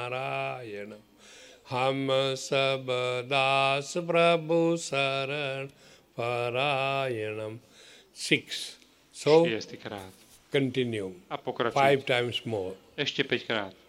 नारायणम हम सब दास प्रभु शरण परायणम. 6. So 6 krát. continue A pokračuj. 5 times more. Ešte 5 krát.